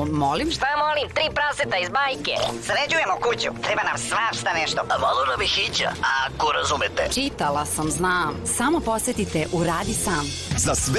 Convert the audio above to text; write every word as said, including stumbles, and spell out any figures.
molim? Šta molim? Tri praseta iz bajke. Sređujemo kuću, treba nam svašta nešto. A malo nam je hića, ako razumete. Čitala sam, znam. Samo posetite Uradi sam. Za sve